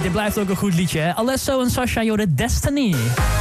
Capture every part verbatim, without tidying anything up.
dit blijft ook een goed liedje, hè? Alesso en Sasha, Jode Destiny.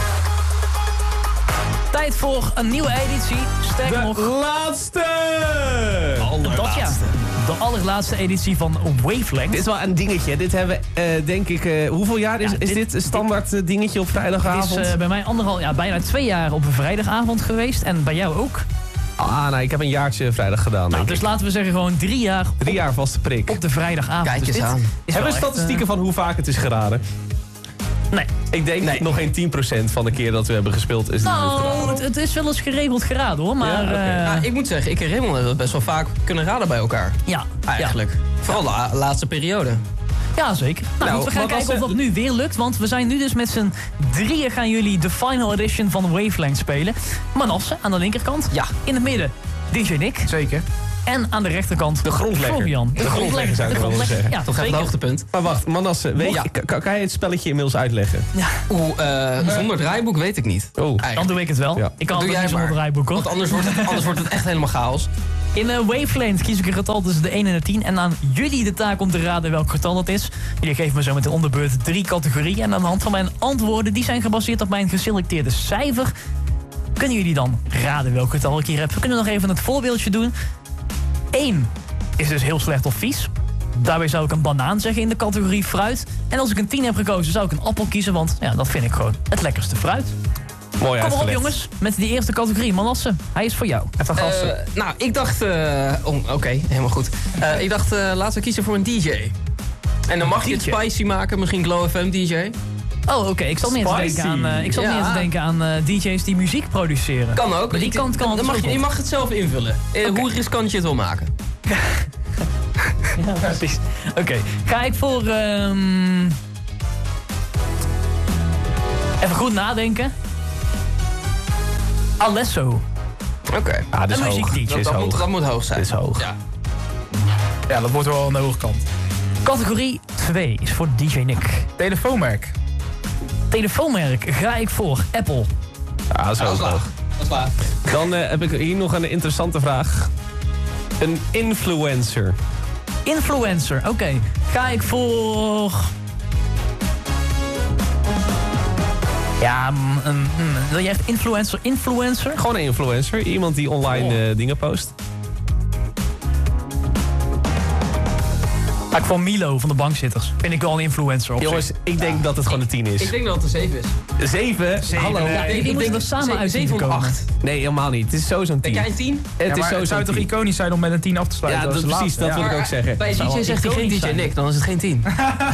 Tijd voor een nieuwe editie. Sterker De nog... laatste! Dat ja. De allerlaatste editie van Wavelength. Dit is wel een dingetje. Dit hebben we, uh, denk ik... Uh, hoeveel jaar is, Ja, dit, is dit een standaard dit, dingetje op vrijdagavond? Het is uh, bij mij anderhal, ja, bijna twee jaar op een vrijdagavond geweest. En bij jou ook. Ah, nou, ik heb een jaartje vrijdag gedaan, Nou, dus ik. laten we zeggen gewoon drie jaar... Drie jaar vaste prik. Op de vrijdagavond. Kijk eens dus aan. Hebben we statistieken uh... van hoe vaak het is geraden? Nee. Ik denk nee. nog geen tien procent van de keer dat we hebben gespeeld is het nou, het, het is wel eens geregeld geraden, hoor. Maar, ja, okay. uh... ja, ik moet zeggen, ik en Raymond hebben best wel vaak kunnen raden bij elkaar. Ja. Eigenlijk. Ja. Vooral de la- laatste periode. Ja, zeker. Nou, nou, goed, we gaan kijken of dat nu weer lukt. Want we zijn nu dus met z'n drieën gaan jullie de final edition van Wavelength spelen. Manasse aan de linkerkant. Ja. In het midden D J Nick. Zeker. En aan de rechterkant de grondlegger. Florian. De, de grondlegger zou ik wel willen zeggen. Ja, toch even het hoogtepunt. Maar wacht, Manasse, weet ja. je, kan, kan je het spelletje inmiddels uitleggen? Ja. Oeh, uh, zonder draaiboek weet ik niet. Oh. Dan doe ik het wel. Ja. Ik kan het niet zonder draaiboek, hoor. Want anders wordt het, anders wordt het echt helemaal chaos. In uh, Wavelength kies ik een getal tussen de één en de tien. En aan jullie de taak om te raden welk getal dat is. Jullie geven me zo met de onderbeurt drie categorieën. En aan de hand van mijn antwoorden, die zijn gebaseerd op mijn geselecteerde cijfer, kunnen jullie dan raden welk getal ik hier heb. We kunnen nog even het voorbeeldje doen. één is dus heel slecht of vies. Daarbij zou ik een banaan zeggen in de categorie fruit. En als ik een tien heb gekozen, zou ik een appel kiezen. Want ja, dat vind ik gewoon het lekkerste fruit. Mooi Kom maar op, jongens, met die eerste categorie. Manasse, hij is voor jou. Even gasten. Uh, nou, ik dacht... Uh, oh, Oké, okay, helemaal goed. Uh, ik dacht, uh, laten we kiezen voor een D J. En dan mag je het spicy maken, misschien Glow F M D J. Oh, oké. Okay. Ik zal niet eens denken aan, uh, ik zal ja. niet eens denken aan uh, D J's die muziek produceren. Kan ook. Maar die kant kan dan mag je, je mag het zelf invullen. Uh, okay. Hoe riskant je het wil maken. Ja, precies. Oké, okay. Ga ik voor... Um... Even goed nadenken. Alesso. Oké. Okay. Ah, dat is hoog. Dat, dat, dat, moet, dat moet hoog zijn. Dit is hoog. Ja. Ja, dat wordt wel aan de hoge kant. Categorie twee is voor D J Nick. Telefoonmerk. Telefoonmerk ga ik voor Apple. Ja, dat is hoog. Ja, dat is waar. Dan uh, heb ik hier nog een interessante vraag. Een influencer. Influencer, oké. Okay. Ga ik voor... Ja, um, um, wil je echt influencer? Influencer? Gewoon een influencer. Iemand die online oh. uh, dingen post. Ga ik voor Milo van de bankzitters. Vind ik wel een influencer op Jongens, zich. ik denk ja. dat het gewoon een tien is. Ik denk dat het een zeven is. zeven? zeven. Hallo. Ja, ik, ik, ik denk dat samen uit zeven of acht. Nee, helemaal niet. Het is sowieso een tien. Denk jij een tien? Het ja, is het zou toch iconisch zijn om met een tien af te sluiten? Ja, dat, precies. Dat ja. wil ik ook zeggen. Bij D J zegt hij geen D J Nick, dan is het geen tien.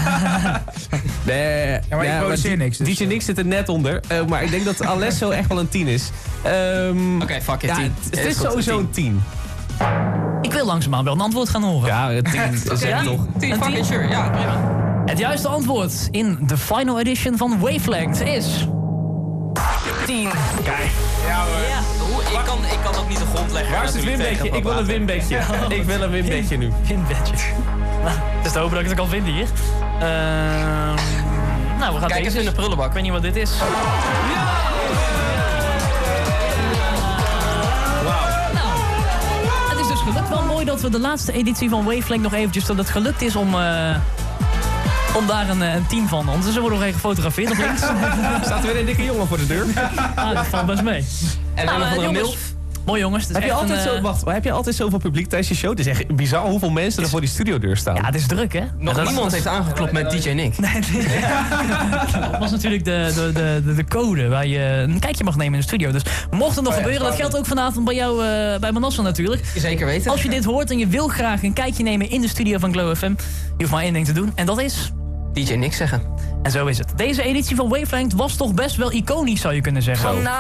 Nee, ja, maar ja, ik produceer niks. Dus. D J Nick zit er net onder. Uh, maar ik denk dat Alesso echt wel een tien is. Um, Oké, okay, fuck it, ja, tien. Het, het is sowieso een tien. Ik wil langzaamaan wel een antwoord gaan horen. Ja, een tien. Zeg ja? toch. tien, fuck it, sure. Ja, prima. Het juiste antwoord in de final edition van Wavelength is... tien. Kijk. Ja hoor. Ja. Ik, kan, ik kan ook niet de grond leggen. Waar is het winbedje? Ik wil een winbedje. Ja. Ik wil een winbedje nu. Winbedje. Het is te hopen dat ik het kan vinden hier. Uh, nou, we gaan Kijk eens in de prullenbak. Ik weet niet wat dit is. Ja! Gelukt. Wel mooi dat we de laatste editie van Wavelength nog eventjes dat het gelukt is om, uh, om daar een, een team van. Ondertussen worden we nog even gefotografeerd op links. Staat er weer een dikke jongen voor de deur? Ah, dat valt best mee. En nou, dan uh, nog een jongens, mooi jongens. Heb je, altijd een, zo, wacht, heb je altijd zoveel publiek tijdens je show? Het is echt bizar hoeveel mensen er voor die studiodeur staan. Ja, het is druk, hè? Nog ja, niemand was, heeft aangeklopt met D J Nick. Nee, nee. Dat was natuurlijk de, de, de, de code waar je een kijkje mag nemen in de studio. Dus mocht het nog oh, ja, gebeuren, dat geldt ook vanavond bij jou, uh, bij Manasse natuurlijk. Zeker weten. Als je dit hoort en je wil graag een kijkje nemen in de studio van Glow F M, je hoeft maar één ding te doen en dat is... D J Nick zeggen. En zo is het. Deze editie van Wavelength was toch best wel iconisch, zou je kunnen zeggen. Zo.